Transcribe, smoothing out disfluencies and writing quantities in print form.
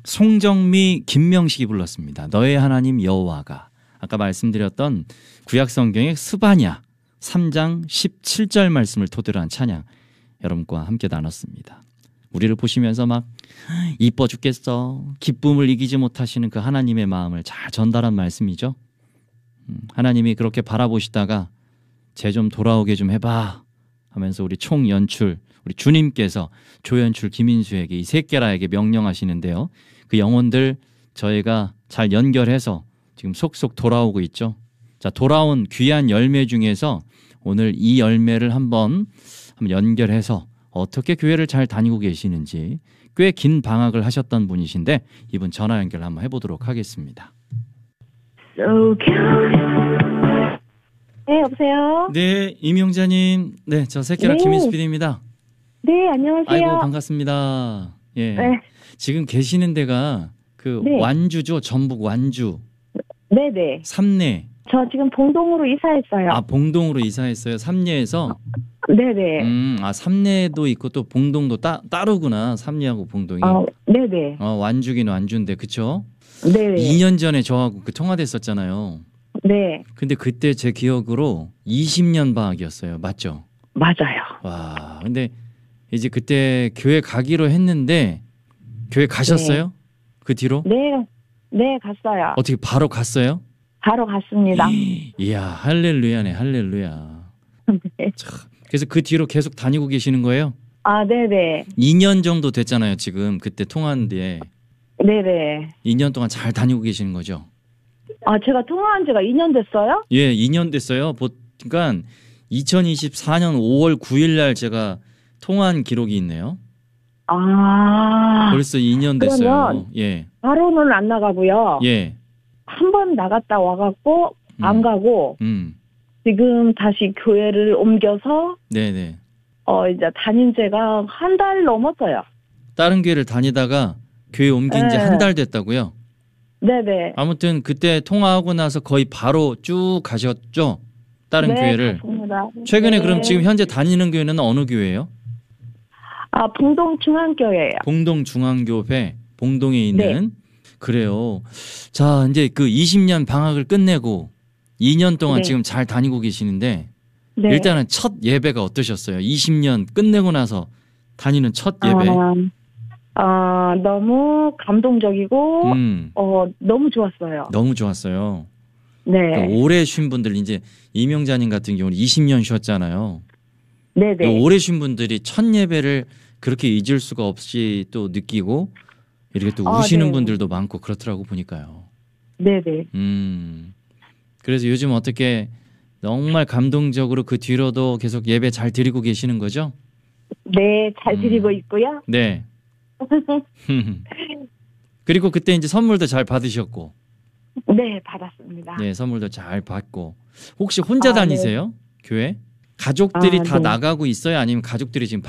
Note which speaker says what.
Speaker 1: 송정미, 김명식이 불렀습니다. 너의 하나님 여호와가. 아까 말씀드렸던 구약성경의 스바냐 3장 17절 말씀을 토대로 한 찬양 여러분과 함께 나눴습니다. 우리를 보시면서 막 이뻐 죽겠어, 기쁨을 이기지 못하시는 그 하나님의 마음을 잘 전달한 말씀이죠. 하나님이 그렇게 바라보시다가 쟤 좀 돌아오게 좀 해봐 하면서 우리 총연출, 우리 주님께서 조연출 김인수에게, 이 셋게라에게 명령하시는데요. 그 영혼들 저희가 잘 연결해서 지금 속속 돌아오고 있죠. 자, 돌아온 귀한 열매 중에서 오늘 이 열매를 한번 연결해서 어떻게 교회를 잘 다니고 계시는지, 꽤 긴 방학을 하셨던 분이신데 이분 전화 연결 한번 해보도록 하겠습니다.
Speaker 2: 네, 여보세요?
Speaker 1: 네, 임용자님. 네, 저 셋게라
Speaker 2: 네.
Speaker 1: 김인수 PD입니다.
Speaker 2: 네, 안녕하세요.
Speaker 1: 아이고, 반갑습니다. 예.
Speaker 2: 네.
Speaker 1: 지금 계시는 데가 그
Speaker 2: 네.
Speaker 1: 완주죠. 전북 완주.
Speaker 2: 네네.
Speaker 1: 삼내.
Speaker 2: 저 지금 봉동으로 이사했어요.
Speaker 1: 아, 봉동으로 이사했어요. 삼내에서.
Speaker 2: 네네.
Speaker 1: 아, 삼내도 있고 또 봉동도 따로구나. 삼내하고 봉동이.
Speaker 2: 네네.
Speaker 1: 완주긴 완주인데, 그쵸?
Speaker 2: 네네.
Speaker 1: 2년 전에 저하고 그 통화됐었잖아요.
Speaker 2: 네.
Speaker 1: 근데 그때 제 기억으로 20년 방학이었어요. 맞죠?
Speaker 2: 맞아요.
Speaker 1: 와, 근데 이제 그때 교회 가기로 했는데 교회 가셨어요? 그 뒤로?
Speaker 2: 네. 네, 갔어요.
Speaker 1: 어떻게 바로 갔어요?
Speaker 2: 바로 갔습니다.
Speaker 1: 이야, 할렐루야네, 할렐루야.
Speaker 2: 네.
Speaker 1: 참, 그래서 그 뒤로 계속 다니고 계시는 거예요?
Speaker 2: 아, 네네.
Speaker 1: 2년 정도 됐잖아요, 지금. 그때 통화한 뒤에.
Speaker 2: 네네.
Speaker 1: 2년 동안 잘 다니고 계시는 거죠?
Speaker 2: 아, 제가 통화한 지가 2년 됐어요?
Speaker 1: 예, 2년 됐어요. 그러니까 2024년 5월 9일 날 제가 통화한 기록이 있네요.
Speaker 2: 아.
Speaker 1: 벌써 2년 됐어요.
Speaker 2: 그러면
Speaker 1: 예.
Speaker 2: 바로는 안 나가고요.
Speaker 1: 예.
Speaker 2: 한 번 나갔다 와갖고 안 가고 지금 다시 교회를 옮겨서
Speaker 1: 네네.
Speaker 2: 이제 다닌 지가 한 달 넘었어요.
Speaker 1: 다른 교회를 다니다가 교회 옮긴 지
Speaker 2: 네.
Speaker 1: 한 달 됐다고요?
Speaker 2: 네네.
Speaker 1: 아무튼 그때 통화하고 나서 거의 바로 쭉 가셨죠? 다른
Speaker 2: 네,
Speaker 1: 교회를.
Speaker 2: 갔습니다.
Speaker 1: 최근에
Speaker 2: 네.
Speaker 1: 그럼 지금 현재 다니는 교회는 어느 교회예요?
Speaker 2: 아, 봉동 중앙교회예요.
Speaker 1: 봉동 중앙교회, 봉동에 있는. 그래요. 자, 이제 그 20년 방학을 끝내고 2년 동안
Speaker 2: 네.
Speaker 1: 지금 잘 다니고 계시는데
Speaker 2: 네.
Speaker 1: 일단은 첫 예배가 어떠셨어요? 20년 끝내고 나서 다니는 첫 예배.
Speaker 2: 너무 감동적이고 너무 좋았어요.
Speaker 1: 너무 좋았어요.
Speaker 2: 네.
Speaker 1: 그러니까 오래 쉰 분들, 이제 이명자님 같은 경우는 20년 쉬었잖아요.
Speaker 2: 네네.
Speaker 1: 오래 쉰 분들이 첫 예배를 그렇게 잊을 수가 없이 또 느끼고 이렇게 또 우시는
Speaker 2: 네.
Speaker 1: 분들도 많고 그렇더라고 보니까요.
Speaker 2: 네네.
Speaker 1: 그래서 요즘 어떻게 정말 감동적으로 그 뒤로도 계속 예배 잘 드리고 계시는 거죠?
Speaker 2: 네, 잘 드리고 있고요.
Speaker 1: 네. 그리고 그때 이제 선물도 잘 받으셨고.
Speaker 2: 네, 받았습니다.
Speaker 1: 네, 선물도 잘 받고. 혹시 혼자 다니세요? 교회? 가족들이 다
Speaker 2: 네.
Speaker 1: 나가고 있어요? 아니면 가족들이 지금